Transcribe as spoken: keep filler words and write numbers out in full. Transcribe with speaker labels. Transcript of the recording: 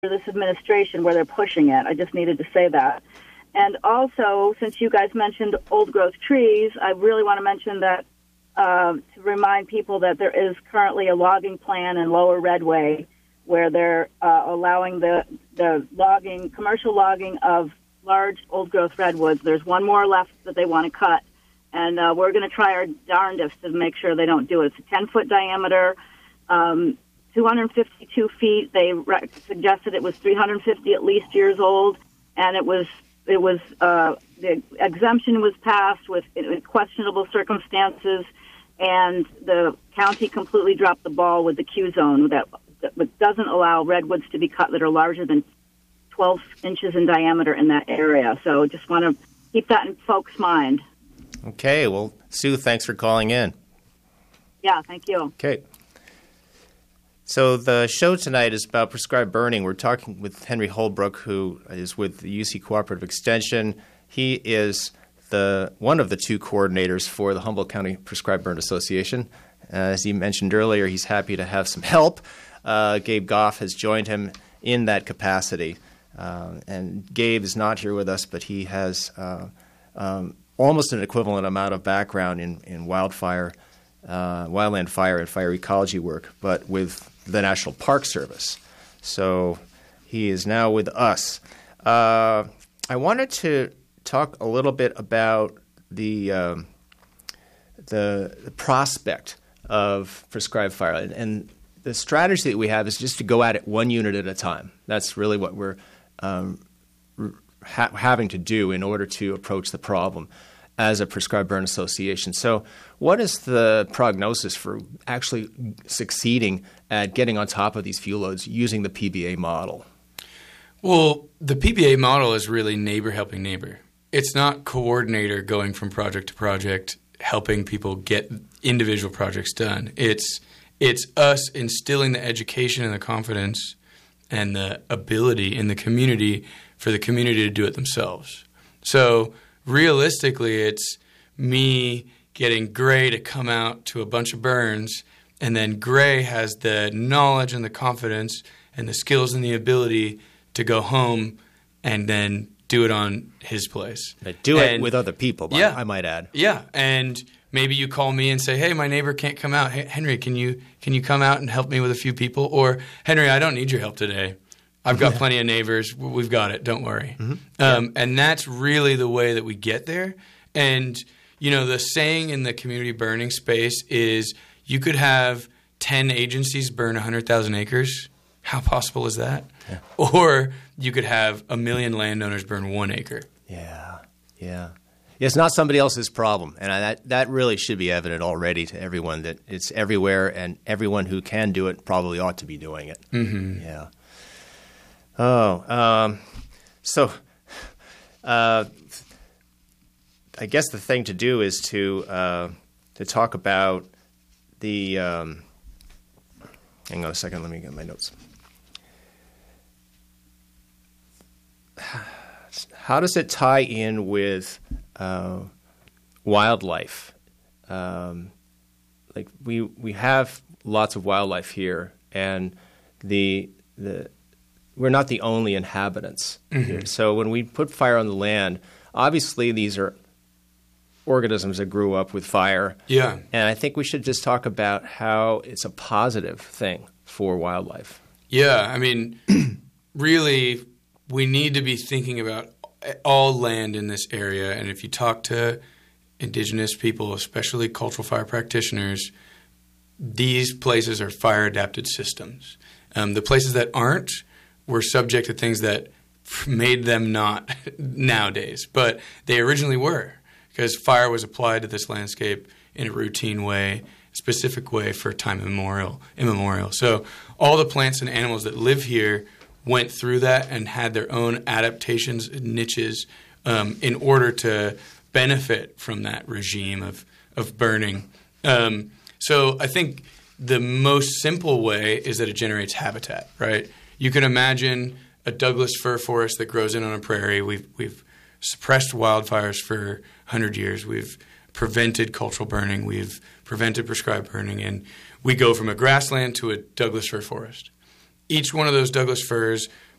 Speaker 1: this administration where they're pushing it. I just needed to say that. And also, since you guys mentioned old-growth trees, I really want to mention that uh, to remind people that there is currently a logging plan in Lower Redway where they're uh, allowing the, the logging, commercial logging of large old-growth redwoods. There's one more left that they want to cut, and uh, we're going to try our darndest to make sure they don't do it. It's a ten-foot diameter, um, two hundred fifty-two feet. They re- suggested it was three hundred fifty at least years old, and it was it was uh, the exemption was passed with, with questionable circumstances, and the county completely dropped the ball with the Q zone that, that doesn't allow redwoods to be cut that are larger than twelve inches in diameter in that area. So just want to keep that in folks' mind.
Speaker 2: Okay. Well, Sue, thanks for calling in.
Speaker 1: Yeah, thank you.
Speaker 2: Okay. So the show tonight is about prescribed burning. We're talking with Henry Holbrook, who is with the U C Cooperative Extension. He is the one of the two coordinators for the Humboldt County Prescribed Burn Association. Uh, as he mentioned earlier, he's happy to have some help. Uh, Gabe Goff has joined him in that capacity. Uh, and Gabe is not here with us, but he has uh, um, almost an equivalent amount of background in, in wildfire, uh, wildland fire and fire ecology work, but with the National Park Service. So he is now with us. Uh, I wanted to talk a little bit about the um, the, the prospect of prescribed fire. And, and the strategy that we have is just to go at it one unit at a time. That's really what we're um, ha- having to do in order to approach the problem as a prescribed burn association. So what is the prognosis for actually succeeding at getting on top of these fuel loads using the P B A model?
Speaker 3: Well, the P B A model is really neighbor helping neighbor. It's not coordinator going from project to project helping people get individual projects done. It's it's us instilling the education and the confidence and the ability in the community for the community to do it themselves. So realistically, it's me getting Gray to come out to a bunch of burns, and then Gray has the knowledge and the confidence and the skills and the ability to go home and then do it on his place.
Speaker 2: Do it
Speaker 3: and,
Speaker 2: with other people,
Speaker 3: yeah,
Speaker 2: I might add.
Speaker 3: Yeah, and maybe you call me and say, hey, my neighbor can't come out. Hey, Henry, can you can you come out and help me with a few people? Or, Henry, I don't need your help today. I've got plenty of neighbors. We've got it. Don't worry. Mm-hmm. Um, yeah. And that's really the way that we get there. And, you know, the saying in the community burning space is you could have ten agencies burn one hundred thousand acres. How possible is that? Yeah. Or you could have a million landowners burn one acre.
Speaker 2: Yeah, yeah. It's not somebody else's problem. And I, that, that really should be evident already to everyone that it's everywhere, and everyone who can do it probably ought to be doing it.
Speaker 3: Mm-hmm.
Speaker 2: Yeah. Oh, um, so uh, I guess the thing to do is to uh, to talk about the um, – hang on a second. Let me get my notes. How does it tie in with uh, wildlife? Um, like we we have lots of wildlife here, and the the we're not the only inhabitants mm-hmm. here. So when we put fire on the land, obviously these are organisms that grew up with fire.
Speaker 3: Yeah.
Speaker 2: And I think we should just talk about how it's a positive thing for wildlife.
Speaker 3: Yeah. I mean, really, we need to be thinking about all land in this area. And if you talk to indigenous people, especially cultural fire practitioners, these places are fire-adapted systems. Um, the places that aren't were subject to things that made them not nowadays, but they originally were, because fire was applied to this landscape in a routine way, a specific way for time immemorial. immemorial. So all the plants and animals that live here went through that and had their own adaptations and niches um, in order to benefit from that regime of, of burning. Um, so I think the most simple way is that it generates habitat, right? You can imagine a Douglas fir forest that grows in on a prairie. We've we've suppressed wildfires for one hundred years. We've prevented cultural burning. We've prevented prescribed burning. And we go from a grassland to a Douglas fir forest. Each one of those Douglas firs